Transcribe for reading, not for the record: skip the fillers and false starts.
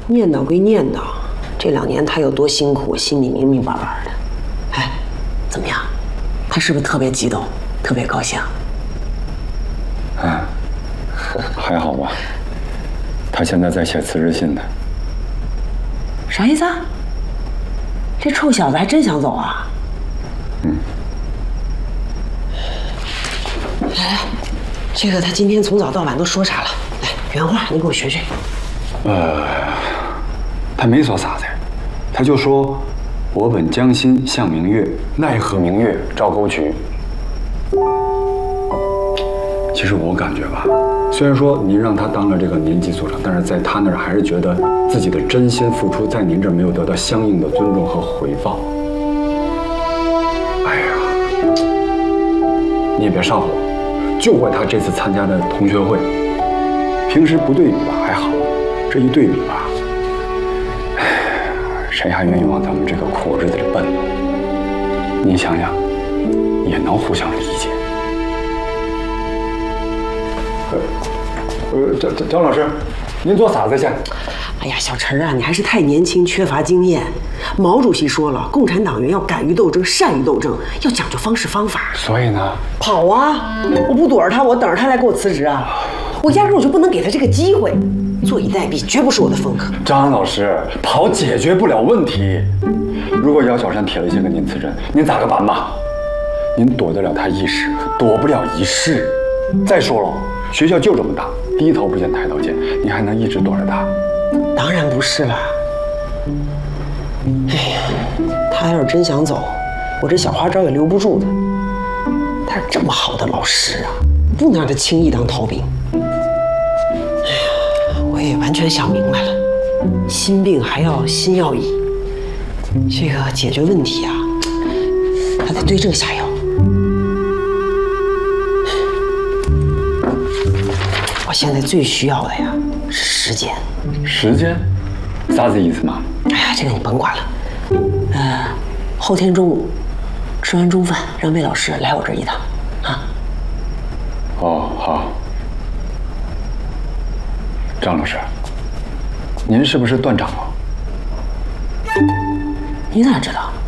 念叨归念叨，这2年他有多辛苦，我心里明明白白的。哎，怎么样？他是不是特别激动，特别高兴？ 啊，还好吧。他现在在写辞职信呢。 啥意思啊？这臭小子还真想走啊？ 嗯。 来，这个他今天从早到晚都说啥了？来，原话你给我学学。 他没说啥子，他就说：“我本将心向明月，奈何明月照沟渠。”其实我感觉吧，虽然说您让他当了这个年级组长，但是在他那儿还是觉得自己的真心付出在您这儿没有得到相应的尊重和回报。哎呀，你也别上火，就怪他这次参加的同学会，平时不对比吧还好，这一对比吧，谁还愿意往咱们这个苦日子里奔呢？您想想，也能互相理解。张老师，您做啥子去？ 哎呀，小陈啊，你还是太年轻，缺乏经验。毛主席说了，共产党员要敢于斗争，善于斗争，要讲究方式方法。 所以呢？ 跑啊！我不躲着他，我等着他来给我辞职啊！我压根我就不能给他这个机会，坐以待毙绝不是我的风格。 张老师，跑解决不了问题。如果姚小山铁了心跟您辞职，您咋个办嘛？您躲得了他一时，躲不了一世。再说了，学校就这么大，低头不见抬头见，你还能一直躲着他？ 当然不是啦。哎呀，他要是真想走，我这小花招也留不住他。他是这么好的老师啊，不能让他轻易当逃兵。哎呀，我也完全想明白了，心病还要心药医。这个解决问题啊，他得对症下药。我现在最需要的呀是时间。 时间？啥子意思嘛？ 哎呀，这个你甭管了。后天中午吃完中饭，让魏老师来我这儿一趟，啊。 哦，好。张老师，您是不是段长啊？ 你咋知道？